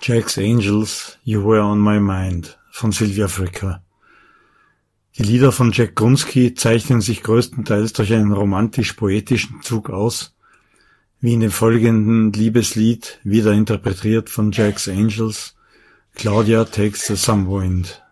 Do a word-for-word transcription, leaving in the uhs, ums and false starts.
Jack's Angels, You Were on My Mind von Sylvia Fricker. Die Lieder von Jack Grunski zeichnen sich größtenteils durch einen romantisch-poetischen Zug aus, wie in dem folgenden Liebeslied, wieder interpretiert von Jack's Angels, Claudia Takes the Summer Wind.